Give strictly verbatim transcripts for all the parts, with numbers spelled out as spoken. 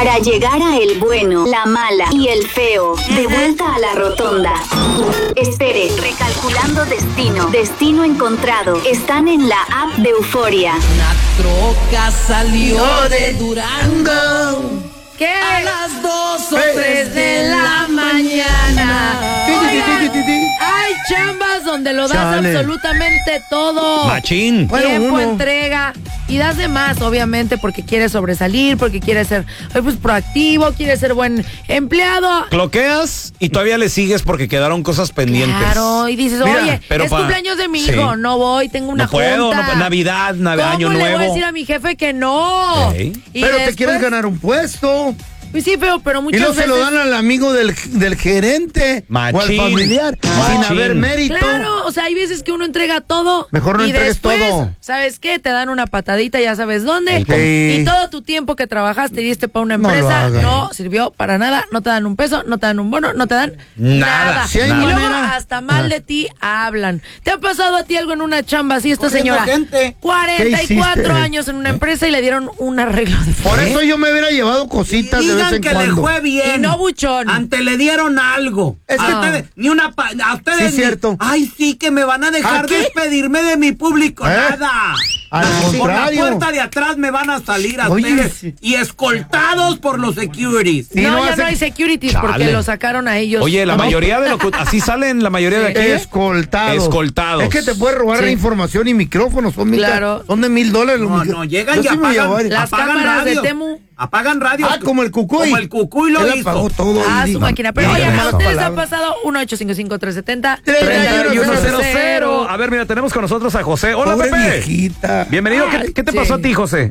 Para llegar a el bueno, la mala y el feo, de vuelta a la rotonda. Espere, recalculando destino, destino encontrado. Están en la app de Euforia. Una troca salió de Durango. ¿Qué? A las dos o tres de la mañana. Oigan, hay chambas donde lo das Chale. absolutamente todo. Machín. Bueno, Tiempo, uno. entrega. Y das de más, obviamente, porque quieres sobresalir, porque quieres ser pues, proactivo, quieres ser buen empleado. Cloqueas y todavía le sigues porque quedaron cosas pendientes. Claro, y dices, Mira, oye, pero es pa- cumpleaños de mi sí. hijo, no voy, tengo una No puedo, junta. no, Navidad, nav- ¿Cómo Año le Nuevo. voy a decir a mi jefe que no? Ey. Y Pero te después- quieres ganar un puesto. Pues sí, pero, pero Y muchas no se lo veces- dan al amigo del, del gerente Machín. o al familiar sin Machín. haber mérito. Claro, o sea, hay veces que uno entrega todo. Mejor no y entregues después, todo. ¿sabes qué? Te dan una patadita, ya sabes dónde. Ok. Y todo tu tiempo que trabajaste y diste para una No lo empresa hagan. no, sirvió para nada. No te dan un peso, no te dan un bono, no te dan Nada. nada. Si hay y luego manera- hasta mal de ti hablan. ¿Te ha pasado a ti algo en una chamba así? Esta Corriendo señora, gente. cuarenta y cuatro ¿Qué hiciste? años en una empresa y le dieron un arreglo de Por eso yo me hubiera llevado cositas de vez Digan en que le cuando. fue bien. Y no buchón. Ante le dieron algo. Es a que- ustedes, ni una pa- a ustedes Sí, ni- cierto. Ay, sí, que me van a dejar ¿A qué? despedirme de mi público. ¿Eh? Nada. Al Por la contrario. puerta de atrás me van a salir a Oye, ustedes sí. y escoltados por los securities. Sí, no, no ya hace- no hay securities Chale. porque lo sacaron a ellos. Oye, la No. mayoría de lo que... Así salen la mayoría de aquí. Escoltados. Escoltados. Es que te puedes robar Sí. la información y micrófonos. Son, mil, Claro. son de mil dólares. los No, micro- no, llegan Yo y sí me llevo apagan, varios. Las apagan cámaras de radio. Temu. Apagan radio. Ah, como el Cucuy. Como el Cucuy lo Él hizo. apagó todo. Ah, y su dijo, máquina. Pero "Mira, oigan, ¿a malas ustedes les ha palabras". pasado? uno ocho cinco cinco tres siete cero treinta y uno cero cero. A ver, mira, tenemos con nosotros a José. Hola, Pobre Pepe. viejita. Bienvenido. ¿Qué, Ay, qué te sí. pasó a ti, José?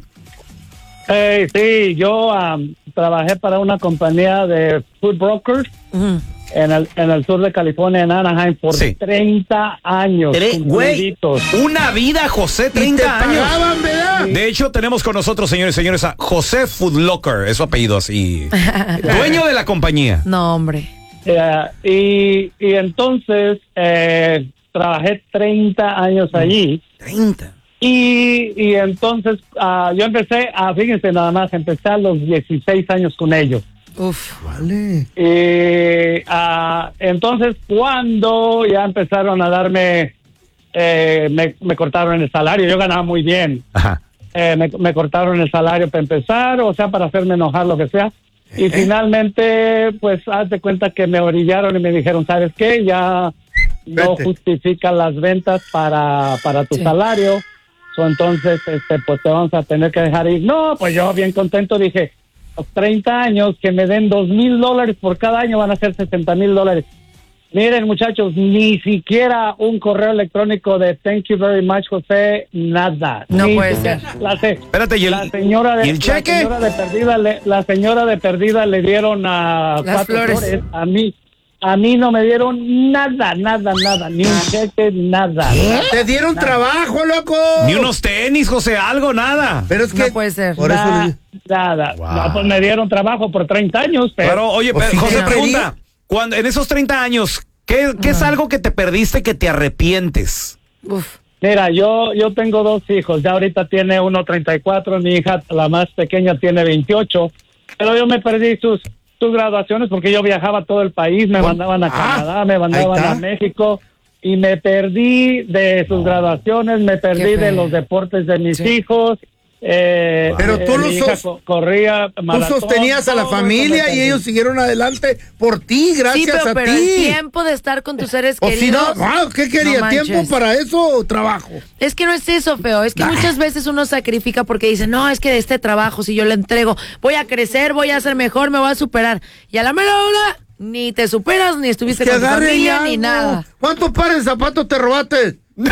Eh, sí, yo um, trabajé para una compañía de food brokers Ujú. en el, en el sur de California, en Anaheim, por Sí. treinta años. Tre- güey, cumpliditos. una vida, José, Y te treinta años. pagaban, ¿verdad? De hecho, tenemos con nosotros, señores y señores, a José Foodlocker, es su apellido así. Dueño de la compañía. No, hombre. Eh, y, y entonces eh, trabajé treinta años allí. treinta. Y, y entonces ah, yo empecé, a, fíjense nada más, empecé a los dieciséis años con ellos. Uf. Vale. Y ah, entonces cuando ya empezaron a darme, eh, me, me cortaron el salario, yo ganaba muy bien. Ajá. Eh, me, me cortaron el salario para empezar, o sea, para hacerme enojar, lo que sea. Y finalmente, pues, haz de cuenta que me orillaron y me dijeron, ¿sabes qué? Ya no Vete. justifica las ventas para, para tu Sí. salario. So, entonces, este, pues, te vamos a tener que dejar ir. No, pues yo bien contento dije, los treinta años, que me den dos mil dólares por cada año, van a ser sesenta mil dólares. Miren, muchachos, ni siquiera un correo electrónico de thank you very much, José, nada. No Ni puede siquiera- ser. La, se- Espérate, ¿y el, la señora de ¿y el cheque? La señora de perdida le, la señora de perdida le dieron a Las cuatro flores. A mí, a mí no me dieron nada, nada, nada, ni un cheque, nada. Te dieron trabajo, loco. Ni unos tenis, José, algo, nada. Pero es que. No puede ser. Por eso Nada, le- nada. Wow. No, pues me dieron trabajo por treinta años, pero, Pero, oye, Pues pero, sí, José no. pregunta, cuando, en esos treinta años, ¿qué, qué es algo que te perdiste que te arrepientes? Uf. mira, yo yo tengo dos hijos. Ya ahorita tiene uno treinta y cuatro, mi hija, la más pequeña, tiene veintiocho. Pero yo me perdí sus sus graduaciones porque yo viajaba a todo el país, me ¿Cómo? mandaban a Ah, Canadá, me ahí mandaban está. a México y me perdí de sus graduaciones, me perdí Qué de feo. los deportes de mis Sí. hijos. Eh, Pero tú eh, los mi hija sos- co- corría Tú maratón, sostenías a la todo eso familia me y perdí. ellos siguieron adelante por ti, Sí, gracias pero, a pero el ti. tiempo de estar con tus seres O si no, queridos. wow, ¿qué quería? no ¿Tiempo manches. para eso o trabajo? Es que no es eso, feo. Es que Nah. muchas veces uno sacrifica porque dice, no, es que de este trabajo, si yo le entrego, voy a crecer, voy a ser mejor, me voy a superar. Y a la mera hora, ni te superas, ni estuviste Que con tu agarre familia, ya ni algo. nada. ¿Cuántos pares de zapatos te robaste? No,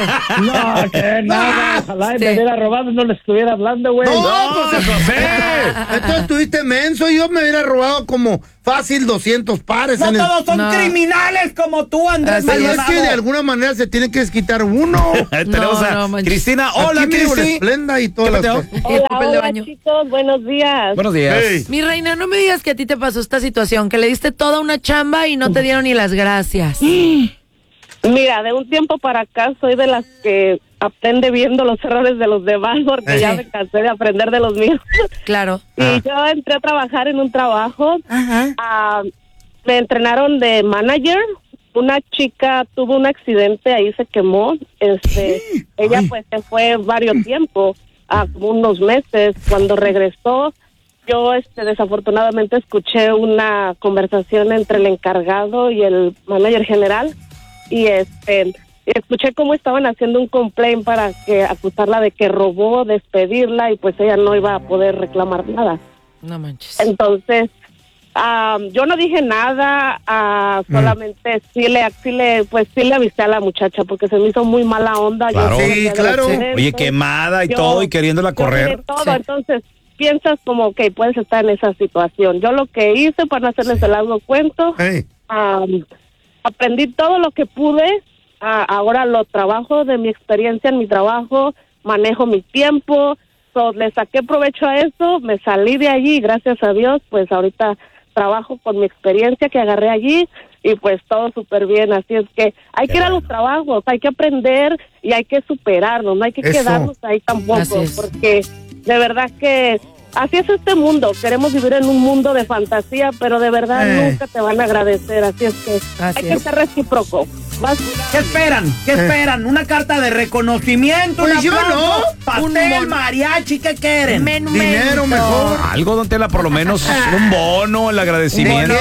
que nada, ojalá y me Sí. hubiera robado, no les estuviera hablando, güey. No, No, pues, José. Entonces estuviste menso y yo me hubiera robado como fácil doscientos pares. No en el- todos son No. criminales como tú, Andrés Así Pero es Maldonado. que de alguna manera se tiene que desquitar uno. Tenemos a no, manches. Cristina. Hola, Aquí mismo la Cristi. Esplenda y todas ¿Qué las peteo? cosas. Y el Hola, papel de hola baño. chicos, buenos días. Buenos días. Hey. Mi reina, no me digas que a ti te pasó esta situación, que le diste toda una chamba y no te dieron ni las gracias. Mira, de un tiempo para acá soy de las que aprende viendo los errores de los demás porque Eh. ya me cansé de aprender de los míos. Claro. Y Ah. yo entré a trabajar en un trabajo, Ajá. ah, me entrenaron de manager. Una chica tuvo un accidente, ahí se quemó. Este, ella pues se fue varios tiempos, a como unos meses. Cuando regresó, yo este desafortunadamente escuché una conversación entre el encargado y el manager general y este escuché cómo estaban haciendo un complaint para que acusarla de que robó, despedirla y pues ella no iba a poder reclamar nada. No manches. Entonces, um, yo no dije nada, uh, solamente sí le, sí le, pues sí le avisé a la muchacha porque se me hizo muy mala onda. Claro. Yo Sí, sabía del claro. accidente. Oye, quemada y Yo- todo y queriéndola yo miré correr. todo, Sí. entonces piensas como que puedes estar en esa situación. Yo lo que hice para no hacerles el largo cuento, Ey. um, aprendí todo lo que pude, uh, ahora lo trabajo de mi experiencia en mi trabajo, manejo mi tiempo, so, le saqué provecho a eso, me salí de allí y gracias a Dios, pues ahorita trabajo con mi experiencia que agarré allí y pues todo súper bien, así es que hay que ir a los trabajos, hay que aprender y hay que superarnos, no hay que Eso. quedarnos ahí tampoco, Así es. porque de verdad que así es este mundo, queremos vivir en un mundo de fantasía, pero de verdad Eh. nunca te van a agradecer, así es que Así hay que es. ser recíproco. Vas- ¿Qué esperan? ¿Qué esperan? ¿Una carta de reconocimiento? Pues un yo aplauso, no. ¿Pastel, Un mon- mariachi? ¿Qué quieren? Menumento. Dinero mejor. Algo, don Tela, por lo menos un bono, el agradecimiento.